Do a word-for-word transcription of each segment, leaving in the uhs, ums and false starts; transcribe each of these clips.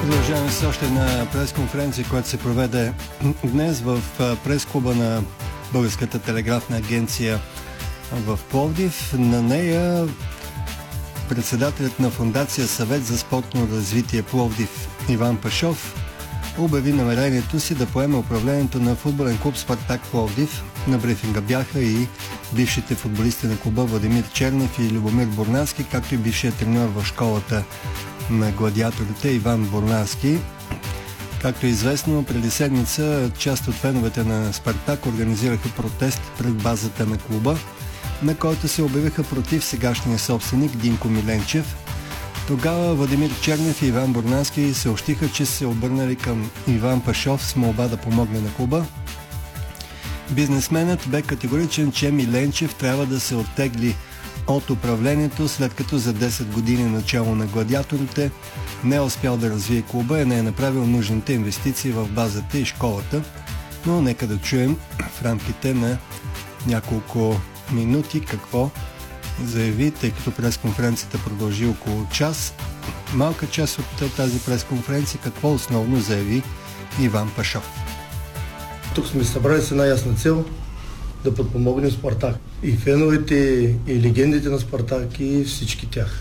Продължаваме с още една пресконференция, която се проведе днес в прес-клуба на Българската телеграфна агенция в Пловдив. На нея председателят на Фондация Съвет за спортно развитие Пловдив Иван Пашов обяви намерението си да поеме управлението на футболен клуб Спартак Пловдив. На брифинга бяха и бившите футболисти на клуба Владимир Чернев и Любомир Борнарски, както и бившият треньор в школата на гладиаторите Иван Борнарски. Както е известно, преди седмица част от феновете на Спартак организираха протест пред базата на клуба, на който се обявиха против сегашния собственик Динко Миленчев. Тогава Владимир Чернев и Иван Борнарски съобщиха, че се обърнали към Иван Пашов с молба да помогне на клуба. Бизнесменът бе категоричен, че Миленчев трябва да се оттегли от управлението, след като за десет години начало на гладиаторите не е успял да развие клуба и не е направил нужните инвестиции в базата и школата. Но нека да чуем в рамките на няколко минути какво заяви, тъй като пресконференцията продължи около час. Малка част от тази пресконференция какво основно заяви Иван Пашов. Тук сме събрали с една ясна цел да подпомогнем Спартак. И феновете, и легендите на Спартак, и всички тях.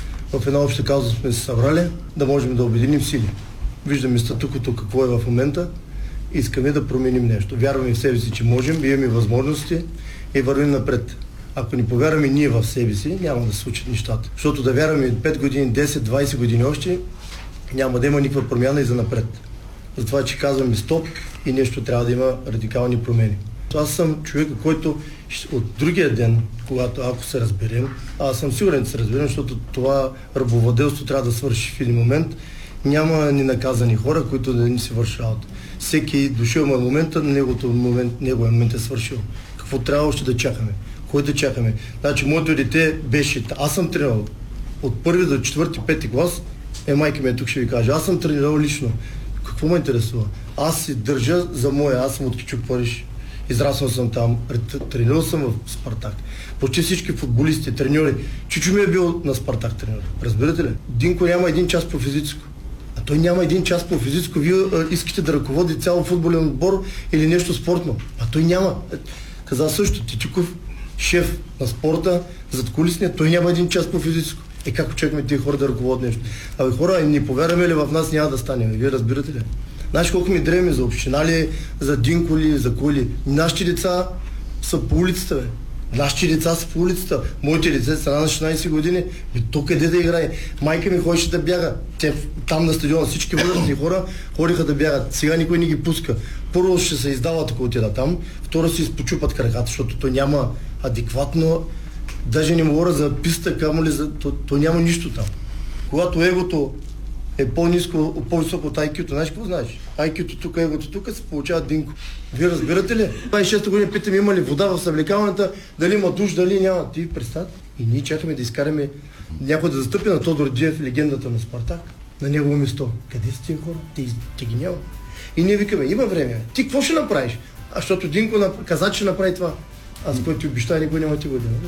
В една обща кауза сме се събрали да можем да обединим сили. Виждаме статуквото какво е в момента. Искаме да променим нещо. Вярваме в себе си, че можем, имаме възможности и вървим напред. Ако не повярваме ние в себе си, няма да се случат нещата. Защото да вярваме пет години, десет, двайсет години още, няма да има никаква промяна и за напред. Затова, че казваме стоп и нещо трябва да има радикални промени. Аз съм човек, който от другия ден, когато ако се разберем, аз съм сигурен, че се разберем, защото това рабовладелство трябва да свърши в един момент. Няма ненаказани хора, които да не си вършат работа. Всеки дошъл на момента, неговото момент, неговия момент е свършил. Какво трябва още да чакаме? Кой да чакаме? Значи, моето дете беше... Аз съм тренирал от първи до четвърти, пети клас. Е, майка ми е тук ще ви каже. Аз съм тренирал лично. Какво ме интересува? Аз си държа за моя. Аз съм от Кичук, Париж. Израснал съм там. Тренирал съм в Спартак. Почти всички футболисти, треньори. Чичо ми е бил на Спартак треньор. Разбирате ли? Динко няма един час по физическо. А той няма един час по физическо. Вие а, искате да ръководи цял футболен отбор или нещо спортно. А той няма. Каза също Титиков, шеф на спорта, задкулисния, той няма един час по физическо. Е, как очакваме тези хора да ръководят нещо? Абе, хора, не повярваме ли в нас, няма да стане? Вие разбирате ли? Знаеш колко ми дреме за община ли, за Динко ли, за кой ли? Нашите деца са по улицата, бе. Нашите деца са по улицата. Моите деца са на шестнайсет години. И то къде да играе? Майка ми ходеше да бяга. Те там на стадиона всички възрастни хора ходиха да бягат. Сега никой не ги пуска. Първо ще се издават, ако отида там. Второ си изпочупат краката, защото то няма адекватно. Даже не говоря за писта, камо ли за... То, то няма нищо там. Когато егото е по-ниско, по-високо от ай кю-то, знаеш какво знаеш? ай кю-то тук, егото тук се получава Динко. Вие разбирате ли? двайсет и шеста година питам, има ли вода в съвлекалната, дали има душ, дали няма. Ти представи. И ние чакаме да изкараме някой да застъпи на Тодор Диев, легендата на Спартак, на негово место. Къде са тия хора? Те, те ги няма. И ние викаме, има време. Ти какво ще направиш? А защото Динко каза, че направи това. Аз който ти обещая, никой няма ти година.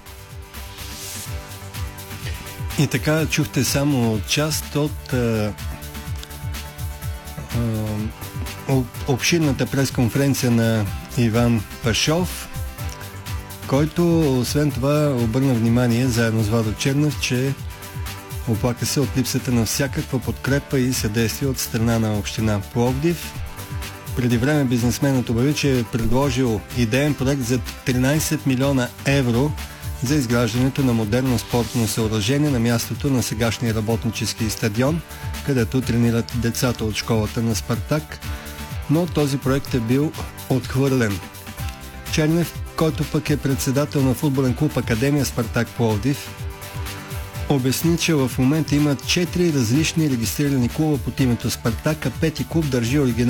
И така чухте само част от а, а, обширната пресконференция на Иван Пашов, който освен това обърна внимание заедно с Владо Чернев, че оплака се от липсата на всякаква подкрепа и съдействие от страна на община Пловдив. Преди време бизнесменът обяви, че е предложил идеен проект за тринайсет милиона евро за изграждането на модерно спортно съоръжение на мястото на сегашния работнически стадион, където тренират децата от школата на Спартак, но този проект е бил отхвърлен. Чернев, който пък е председател на футболен клуб Академия Спартак Пловдив, обясни, че в момента има четири различни регистрирани клуба под името Спартак, а пети клуб държи оригинал